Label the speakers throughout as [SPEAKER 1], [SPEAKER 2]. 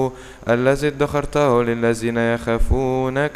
[SPEAKER 1] الذي ادخرته للذين يخافونك.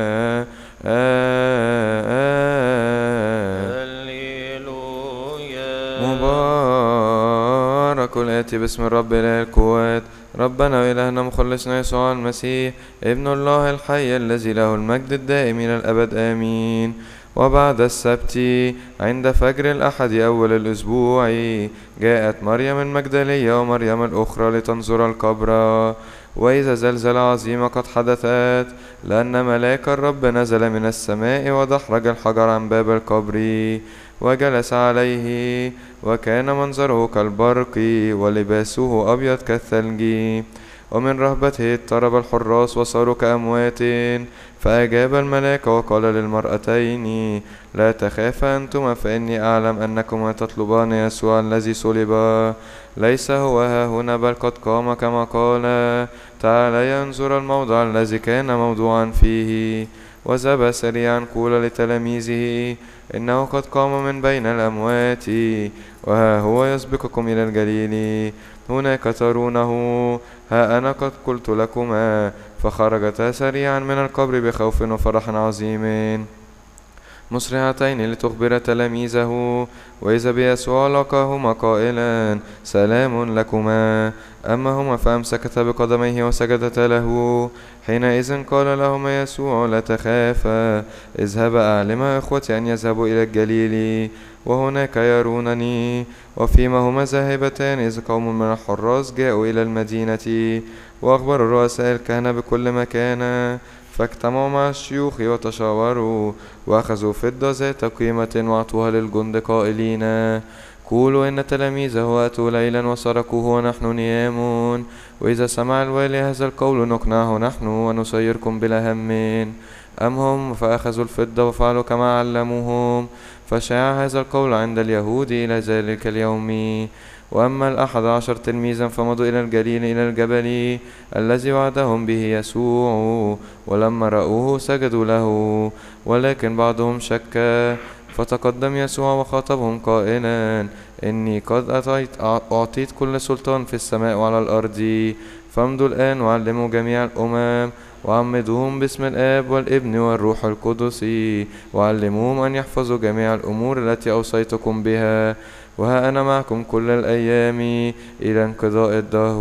[SPEAKER 1] مبارك الآتي باسم الرب إله القوات، ربنا وإلهنا مخلصنا يسوع المسيح ابن الله الحي الذي له المجد الدائم إلى الأبد آمين. وبعد السبت عند فجر الأحد أول الأسبوع جاءت مريم المجدلية ومريم الأخرى لتنظر القبر، وإذا زلزلة عظيمة قد حدثت، لأن ملاك الرب نزل من السماء ودحرج الحجر عن باب القبر وجلس عليه، وكان منظره كالبرق ولباسه أبيض كالثلج. ومن رهبته اضطرب الحراس وصاروا كأموات. فأجاب الملاك وقال للمرأتين: لا تخافا أنتما، فإني أعلم أنكما تطلبان يسوع الذي صلب. ليس هو ها هنا، بل قد قام كما قال. تعالى ينظر الموضع الذي كان موضوعا فيه. وذهب سريعا قول لتلاميذه: إنه قد قام من بين الأموات، وها هو يسبقكم إلى الجليل، هناك ترونه. ها أنا قد قلت لكما. فخرجتا سريعا من القبر بخوف وفرح عظيم، مسرعتين لتخبر تلاميذه. وإذا بيسوع لقاهما قائلا: سلام لكما. أما هما فأمسكتا بقدميه وسجدتا له. حينئذ قال لهما يسوع: لا تخافا، اذهبا أعلما إخوتي أن يذهبوا إلى الجليل، وهناك يرونني. وفيما هما ذاهبتان إذ قوم من الحراس جاءوا إلى المدينة وأخبروا رؤساء الكهنة بكل ما كان، فاجتمعوا مع الشيوخ وتشاوروا، وأخذوا فضة ذات قيمة وأعطوها للجند قائلين: قولوا إن تلاميذه أتوا ليلا وسرقوه ونحن نيام، وإذا سمع الوالي هذا القول نقنعه نحن ونسيركم بلا هم. أم هم فأخذوا الفضة وفعلوا كما علموهم، فشاع هذا القول عند اليهود إلى ذلك اليوم. وأما 11 تلميذا فمضوا إلى الجليل إلى الجبل الذي وعدهم به يسوع، ولما رأوه سجدوا له، ولكن بعضهم شك. فتقدم يسوع وخاطبهم قائلا: إني قد أعطيت كل سلطان في السماء وعلى الأرض، فامضوا الآن وعلموا جميع الأمم، وعمدوهم باسم الآب والابن والروح القدس، وعلموهم أن يحفظوا جميع الأمور التي أوصيتكم بها، وها أنا معكم كل الأيام إلى انقضاء الدهر.